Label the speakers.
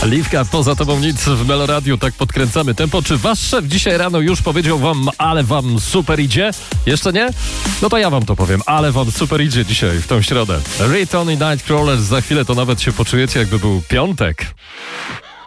Speaker 1: Liwka, poza tobą nic w Meloradiu, tak podkręcamy tempo. Czy wasz szef dzisiaj rano już powiedział wam, ale wam super idzie? Jeszcze nie? No to ja wam to powiem, ale wam super idzie dzisiaj, w tą środę. Return i Nightcrawlers, za chwilę to nawet się poczujecie, jakby był piątek.